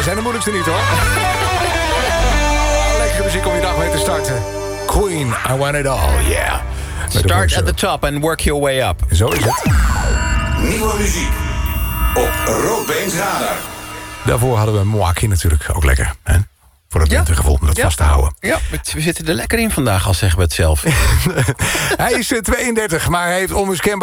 zijn de moeilijkste niet, hoor. Lekkere muziek om je dag mee te starten. Queen, I Want It All, yeah. Start at the top and work your way up. Zo is het. Nieuwe muziek op Roodbeens Radar. Daarvoor hadden we Moaki natuurlijk ook lekker, hè? Voor het wintergevoel, om dat vast te houden. Ja, we zitten er lekker in vandaag, al zeggen we het zelf. Hij is 32, maar hij heeft onmiskenbaar